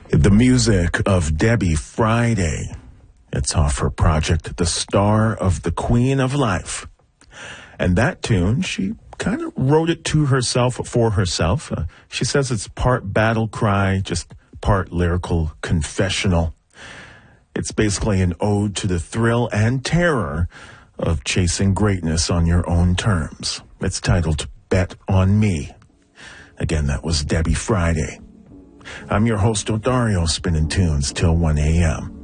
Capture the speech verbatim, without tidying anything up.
The music of Debbie Friday. It's off her project, The Star of the Queen of Life. And that tune, she kind of wrote it to herself, for herself. Uh, she says it's part battle cry, just part lyrical confessional. It's basically an ode to the thrill and terror of chasing greatness on your own terms. It's titled Bet on Me. Again, that was Debbie Friday. I'm your host, Odario, spinning tunes till one a.m.